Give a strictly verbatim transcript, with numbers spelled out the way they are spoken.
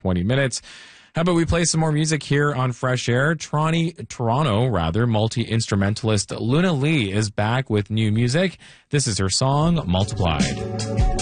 twenty minutes. How about we play some more music here on Fresh Air? Toronto, Toronto rather, multi-instrumentalist Luna Lee is back with new music. This is her song, Multiplied.